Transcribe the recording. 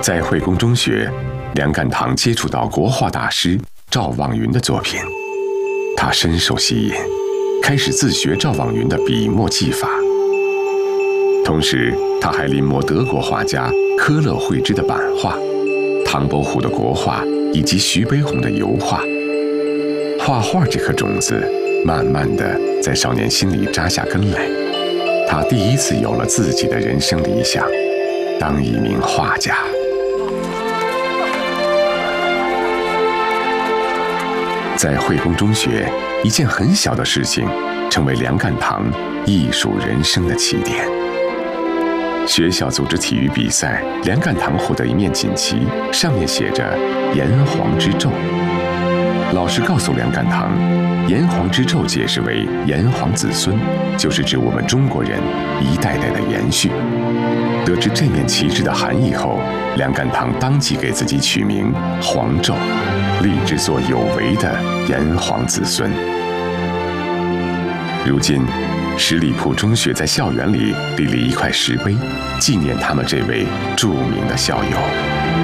在惠公中学，梁干堂接触到国画大师赵望云的作品，他深受吸引，开始自学赵望云的笔墨技法。同时，他还临摹德国画家科勒绘制的版画、唐伯虎的国画以及徐悲鸿的油画。画画这颗种子，慢慢地在少年心里扎下根来。他第一次有了自己的人生理想，当一名画家。在惠公中学，一件很小的事情，成为梁干堂艺术人生的起点。学校组织体育比赛，梁干堂获得一面锦旗，上面写着“炎黄之胄”。老师告诉梁干堂，炎黄之胄解释为炎黄子孙，就是指我们中国人一代代的延续。得知这面旗帜的含义后，梁干堂当即给自己取名黄胄，立志做有为的炎黄子孙。如今，十里铺中学在校园里立了一块石碑，纪念他们这位著名的校友。